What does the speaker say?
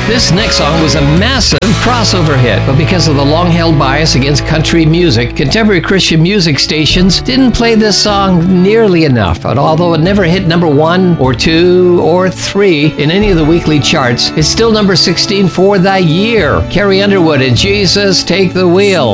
This next song was a massive crossover hit, but because of the long-held bias against country music, contemporary Christian music stations didn't play this song nearly enough. And although it never hit number 1 or 2 or 3 in any of the weekly charts, it's still number 16 for the year. Carrie Underwood and Jesus Take the Wheel.